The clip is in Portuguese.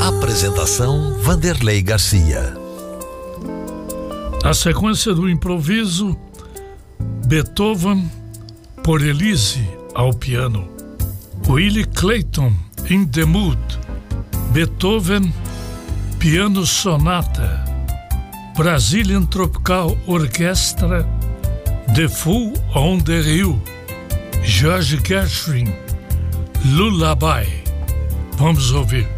Apresentação Vanderlei Garcia. Na sequência do improviso, Beethoven por Elise ao piano, Willie Clayton in the Mood, Beethoven Piano Sonata, Brazilian Tropical Orchestra, The Fool on the Hill, George Gershwin, Lullaby. Vamos ouvir.